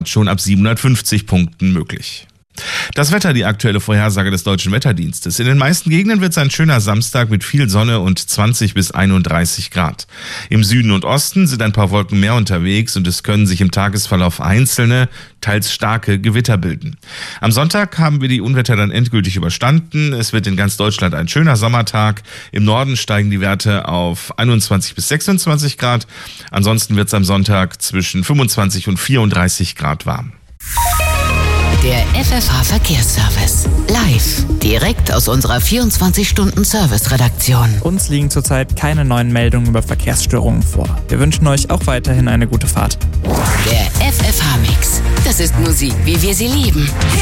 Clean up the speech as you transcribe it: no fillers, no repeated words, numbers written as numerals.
schon ab 750 Punkten möglich. Das Wetter, die aktuelle Vorhersage des Deutschen Wetterdienstes. In den meisten Gegenden wird es ein schöner Samstag mit viel Sonne und 20 bis 31 Grad. Im Süden und Osten sind ein paar Wolken mehr unterwegs und es können sich im Tagesverlauf einzelne, teils starke Gewitter bilden. Am Sonntag haben wir die Unwetter dann endgültig überstanden. Es wird in ganz Deutschland ein schöner Sommertag. Im Norden steigen die Werte auf 21 bis 26 Grad. Ansonsten wird es am Sonntag zwischen 25 und 34 Grad warm. Der FFH Verkehrsservice. Live. Direkt aus unserer 24-Stunden-Service-Redaktion. Uns liegen zurzeit keine neuen Meldungen über Verkehrsstörungen vor. Wir wünschen euch auch weiterhin eine gute Fahrt. Der FFH-Mix. Das ist Musik, wie wir sie lieben.